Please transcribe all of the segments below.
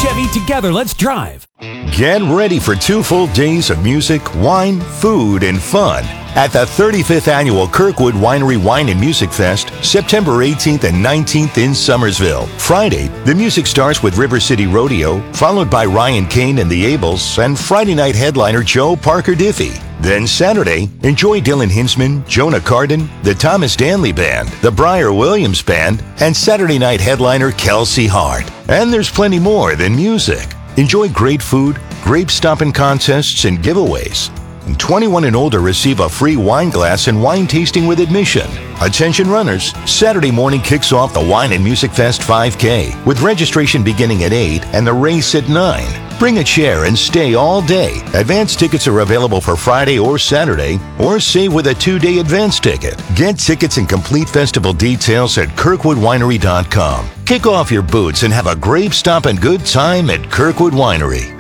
Chevy, together, let's drive. Get ready for 2 full days of music, wine, food, and fun at the 35th Annual Kirkwood Winery Wine and Music Fest, September 18th and 19th in Summersville. Friday, the music starts with River City Rodeo, followed by Ryan Kane and the Ables, and Friday night headliner Joe Parker Diffie. Then Saturday, enjoy Dylan Hinsman, Jonah Carden, the Thomas Danley Band, the Briar Williams Band, and Saturday night headliner Kelsey Hart. And there's plenty more than music. Enjoy great food, grape stomping contests, and giveaways. And 21 and older receive a free wine glass and wine tasting with admission. Attention runners, Saturday morning kicks off the Wine and Music Fest 5K, with registration beginning at 8 and the race at 9. Bring a chair and stay all day. Advance tickets are available for Friday or Saturday, or save with a 2-day advance ticket. Get tickets and complete festival details at kirkwoodwinery.com. Kick off your boots and have a grape stomping good time at Kirkwood Winery.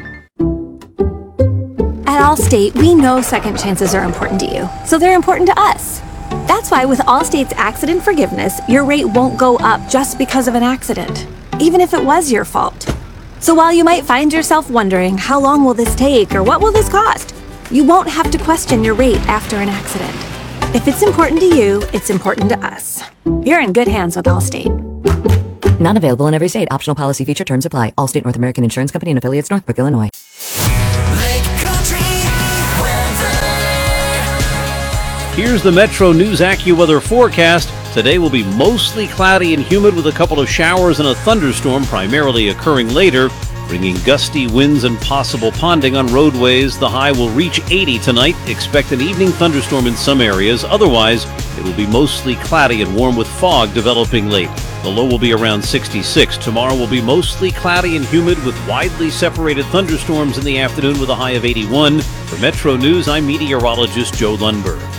At Allstate, we know second chances are important to you, so they're important to us. That's why with Allstate's accident forgiveness, your rate won't go up just because of an accident, even if it was your fault. So while you might find yourself wondering, how long will this take or what will this cost? You won't have to question your rate after an accident. If it's important to you, it's important to us. You're in good hands with Allstate. Not available in every state. Optional policy feature terms apply. Allstate North American Insurance Company and affiliates, Northbrook, Illinois. Here's the Metro News AccuWeather forecast. Today will be mostly cloudy and humid with a couple of showers and a thunderstorm primarily occurring later, bringing gusty winds and possible ponding on roadways. The high will reach 80 tonight. Expect an evening thunderstorm in some areas. Otherwise, it will be mostly cloudy and warm with fog developing late. The low will be around 66. Tomorrow will be mostly cloudy and humid with widely separated thunderstorms in the afternoon with a high of 81. For Metro News, I'm meteorologist Joe Lundberg.